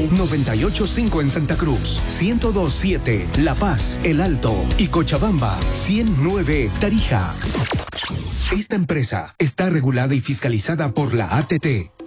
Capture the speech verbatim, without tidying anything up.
siete. noventa y ocho punto cinco en Santa Cruz, ciento dos punto siete La Paz, El Alto y Cochabamba, ciento nueve Tarija. Esta empresa está regulada y fiscalizada por la A T T.